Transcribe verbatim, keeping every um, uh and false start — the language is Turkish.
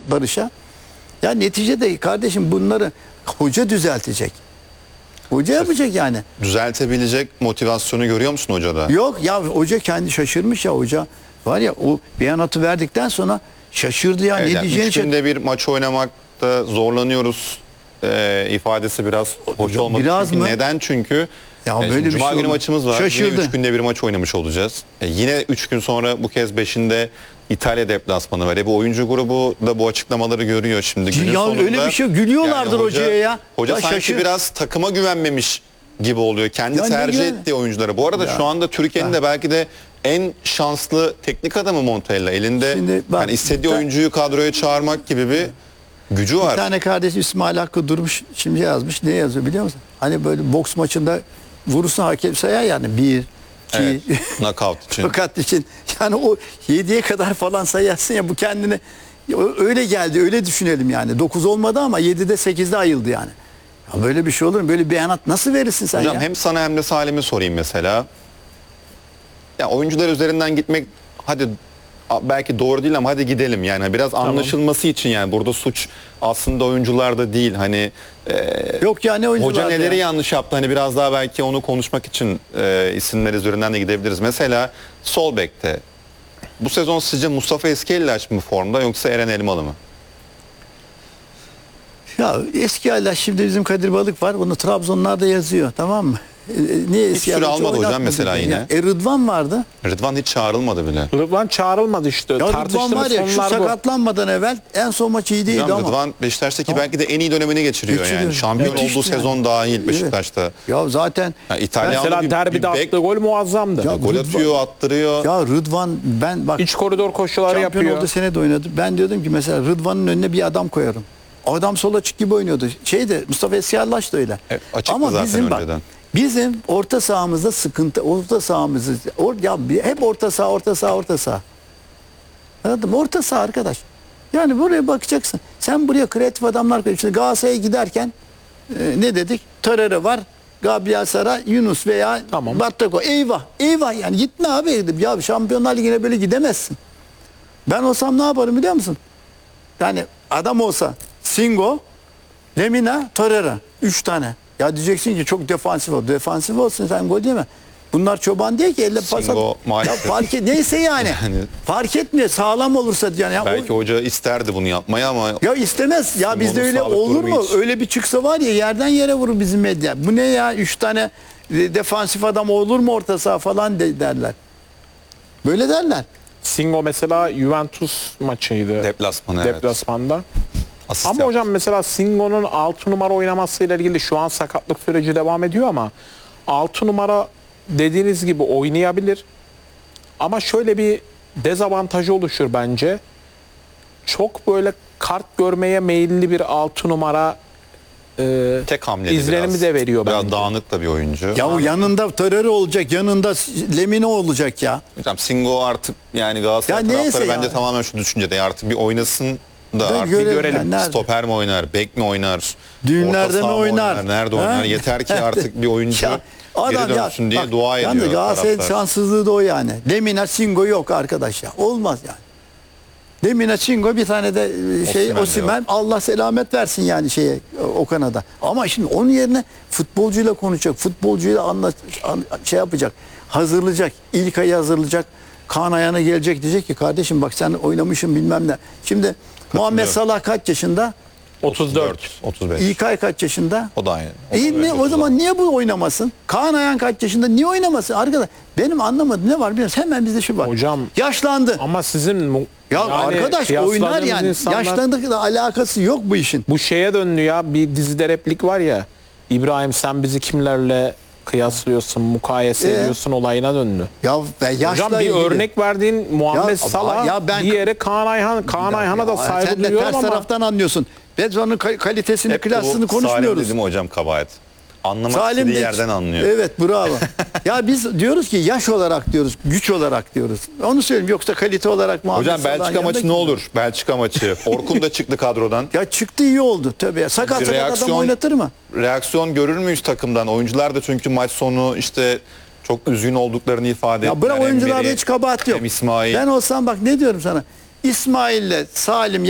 Barış'a. Ya neticede kardeşim bunları hoca düzeltecek. Hoca yapacak yani. Düzeltebilecek motivasyonu görüyor musun hocada? Yok ya, hoca kendi şaşırmış ya hoca. Var ya, o beyanatı verdikten sonra şaşırdı ya, Evet, ne yani diyeceğini üç günde bir maç oynamakta zorlanıyoruz e, ifadesi biraz hoş olmadı. Biraz çünkü mı? Neden? Çünkü Ya e, böyle bir Cuma şey günü olur. maçımız var. Şaşırdı. Yine üç günde bir maç oynamış olacağız. E, yine üç gün sonra bu kez beşinde İtalya deplasmanı var. E, bu oyuncu grubu da bu açıklamaları görüyor şimdi. Günün Ya sonunda, öyle bir şey, gülüyorlardır yani hocaya ya. Hoca Ya sanki şaşır- biraz takıma güvenmemiş gibi oluyor. Kendi Ya ne tercih güven- ettiği oyuncuları. Bu arada Ya. şu anda Türkiye'nin de belki de en şanslı teknik adamı Montella. Elinde Şimdi bak, yani istediği ben- oyuncuyu kadroya çağırmak gibi bir gücü var. Bir tane kardeş İsmail Hakkı durmuş şimdi yazmış. Ne yazıyor biliyor musun? Hani böyle boks maçında vurursa hakem sayar yani. Bir, iki, Evet, knockout için. fakat için. Yani o yediye kadar falan sayarsın ya, bu kendine öyle geldi, öyle düşünelim yani. Dokuz olmadı ama yedide sekizde ayıldı yani. Ya böyle bir şey olur mu? Böyle bir beyanat nasıl verirsin sen Hocam ya? hem sana hem de Salim'e sorayım mesela. Ya oyuncular üzerinden gitmek hadi a- belki doğru değil ama hadi gidelim yani biraz anlaşılması için, yani burada suç aslında oyuncularda değil, hani e, Yok ya, ne oyuncular hoca neleri ya? yanlış yaptı, hani biraz daha belki onu konuşmak için e, isimler üzerinden de gidebiliriz. Mesela sol bekte bu sezon sizce Mustafa Eskiellaç mı formda yoksa Eren Elmalı mı? Ya eski hala, şimdi bizim Kadir Balık var. Bunu Trabzonlar da yazıyor, tamam mı? E, e, niye eski süre hala almadı hocam oynatmadı mesela diye. yine. Ya, e, Rıdvan vardı. Rıdvan hiç çağrılmadı bile. Rıdvan çağrılmadı işte. Ya Rıdvan Tartıştığımız var ya, şu konular bu. sakatlanmadan evvel en son maçı iyi değildi Hocam ama. Rıdvan Beşiktaş'taki Tamam. belki de en iyi dönemini geçiriyor, Geçiriyor. yani. Şampiyon Müthişti olduğu yani. sezon dahil Beşiktaş'ta. Evet. Ya zaten Ya İtalyanlı Mesela bir, bir derbide bek, attığı gol muazzamdı. Ya gol Rıdvan- atıyor, attırıyor. ya Rıdvan, ben bak İç koridor koşuları şampiyon yapıyor. olduğu sene de oynadı. Ben diyordum ki mesela Rıdvan'ın önüne bir adam koyarım. Adam sol açık gibi oynuyordu. Şeyde Mustafa Eskierlaç da öyle. Evet, açıktı Ama zaten bizim bak, önceden. bizim orta sahamızda sıkıntı. Orta sahamızı or, ya bir- hep orta saha, orta saha, orta saha. Anladın mı? Orta saha arkadaş. Yani buraya bakacaksın. Sen buraya kreatif adamlar koyuyorsun. Şimdi Galatasaray'a giderken e, ne dedik? Torreira var. Gabriel Sara, Yunus veya Tamam. Battako. Eyvah. Eyvah yani. Gitme abi dedim. Ya Şampiyonlar Ligi'ne böyle gidemezsin. Ben olsam ne yaparım biliyor musun? Yani adam olsa Singo, Lemina, Torreira. Üç tane. Ya diyeceksin ki çok defansif ol. Defansif olsun, sen gol yeme. Bunlar çoban değil ki, elle pas at. Singo Ya maalesef. fark et, neyse yani. Yani- Fark etmiyor. Sağlam olursa yani. Ya, Belki o- hoca isterdi bunu yapmayı ama ya istemez. Ya bizde Singo'nun öyle sağlık olur durumu mu? hiç. Öyle bir çıksa var ya, yerden yere vurur bizim medya. Bu ne ya? Üç tane e, defansif adam olur mu orta saha falan de, derler. Böyle derler. Singo mesela Juventus maçıydı. deplasmanı, evet. Deplasmanda. Asist Ama yaptı. hocam mesela Singo'nun altı numara oynamasıyla ilgili şu an sakatlık süreci devam ediyor ama altı numara dediğiniz gibi oynayabilir. Ama şöyle bir dezavantajı oluşur bence. Çok böyle kart görmeye meyilli bir altı numara e, tek hamleli izlenimi biraz. de veriyor Biraz bence. dağınık da bir oyuncu. Ya o yanında Torreira olacak, yanında Lemina olacak ya. Hocam Singo artık, yani Galatasaray Ya neyse taraftarı bence ya. tamamen şu düşüncede, ya artık bir oynasın da Ben artık görelim görelim. yani, nerede? Stoper mi oynar, bek mi oynar, Düğünlerde orta saha mi mı oynar? nerede Ha? oynar? Yeter ki artık bir oyuncu Ya, adam geri ya, dönsün diye bak, dua yalnız ediyor Galatasaray'ın taraftar. şanssızlığı da o yani. Lemina, Singo yok arkadaş ya. Olmaz yani. Lemina, Singo, bir tane de e, şey Osimhen de Osimhen, Allah selamet versin yani şeye, o Kanada. Ama şimdi onun yerine futbolcuyla konuşacak, futbolcuyla anlat, an- şey yapacak, hazırlayacak, ilk ayı hazırlayacak. Kaan ayağına gelecek, diyecek ki kardeşim bak sen oynamışsın bilmem ne. Şimdi Muhammed Salah kaç yaşında? otuz dört. otuz beş. İlkay kaç yaşında? O da aynı. İyi ne, o zaman niye bu oynamasın? Kaan Ayhan kaç yaşında? Niye oynamasın? Arkadaş benim anlamadığım ne var biliyor musun? Hemen bizde şu var. Hocam, yaşlandı. Ama sizin mu- Ya yani arkadaş oynar kıyasladığınız yani. insanlar- Yaşlandıkla alakası yok bu işin. Bu şeye döndü ya, bir dizide replik var ya, İbrahim sen bizi kimlerle kıyaslıyorsun, mukayese Ee? ediyorsun olayına döndü. Ya ve yaşla Hocam bir ilgili. örnek verdiğin Muhammed Ya, Salah, ya ben- diğeri Kaan Ayhan. Kaan Ayhan'a da Ya, saygı sen de duyuyorum ters ama taraftan anlıyorsun. Biz onun ka- kalitesini, Hep klasını bu Salim konuşmuyoruz. dedim hocam kabahat. Anlamak Salim istediği de- yerden anlıyor. Evet bravo. Ya biz diyoruz ki yaş olarak diyoruz, güç olarak diyoruz. Onu söyleyeyim, yoksa kalite olarak Muhammed Hocam Salah'ın Belçika yanında maçı ne olur? Belçika maçı. Orkun da çıktı kadrodan. Ya çıktı, iyi oldu tabii. Sakat Bir sakat adam reaksiyon- oynatır mı? Reaksiyon görür müyüz takımdan? Oyuncular da çünkü maç sonu işte çok üzgün olduklarını ifade Ya ettiler. bırak, Hem oyuncularda Meri, hiç kabahat yok. hem İsmail. Ben olsam bak ne diyorum sana. İsmail'le Salim